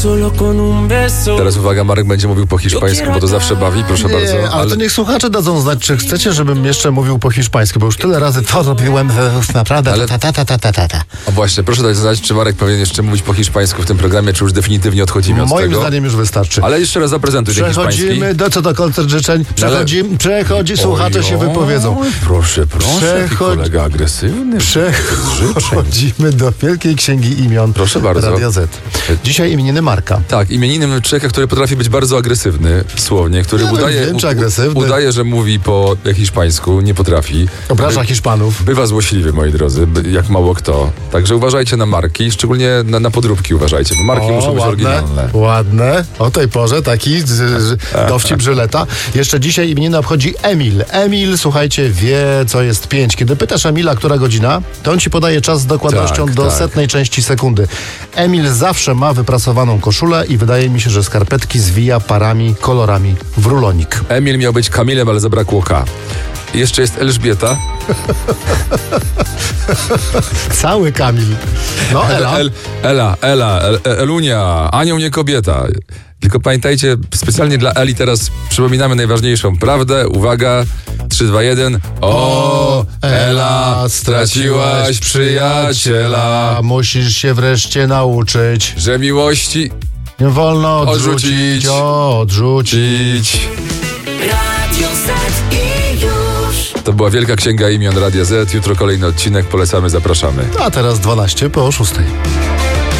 Teraz uwaga, Marek będzie mówił po hiszpańsku, bo to zawsze bawi, proszę bardzo. Ale to niech słuchacze dadzą znać, czy chcecie, żebym jeszcze mówił po hiszpańsku, bo już tyle razy to robiłem, naprawdę. Ale- O właśnie, proszę dać znać, czy Marek powinien jeszcze mówić po hiszpańsku w tym programie, czy już definitywnie odchodzimy od Moim tego. zdaniem już wystarczy. Ale jeszcze raz zaprezentuj ten hiszpański. Przechodzimy do koncert życzeń. Słuchacze się wypowiedzą. Proszę, jaki kolega agresywny. Przechodzimy do Wielkiej Księgi Imion. Proszę bardzo. Radia Z. Dzisiaj imieniny Marka. Tak, imieninem człowieka, który potrafi być bardzo agresywny słownie, który wiem, czy agresywny. udaje, że mówi po hiszpańsku, nie potrafi. Obraża Hiszpanów. Bywa złośliwy, moi drodzy, jak mało kto. Także uważajcie na marki, szczególnie na podróbki uważajcie, bo marki muszą być oryginalne. Ładne. O tej porze taki dowcip Żyleta. Jeszcze dzisiaj imieniny obchodzi Emil. Emil, słuchajcie, wie, co jest 5. Kiedy pytasz Emila, która godzina, to on ci podaje czas z dokładnością do setnej części sekundy. Emil zawsze ma wyprasowaną koszulę i wydaje mi się, że skarpetki zwija parami, kolorami w rulonik. Emil miał być Kamilem, ale zabrakło K. I jeszcze jest Elżbieta. Cały Kamil. No, Ela. Elunia, anioł nie kobieta. Tylko pamiętajcie, specjalnie dla Eli teraz przypominamy najważniejszą prawdę. Uwaga, 3, 2, 1. O, Ela, straciłaś przyjaciela. Musisz się wreszcie nauczyć, Że miłości nie wolno odrzucić. Radio Z i już. To była Wielka Księga Imion Radia Z. Jutro kolejny odcinek. Polecamy, zapraszamy. A teraz 12 po 6.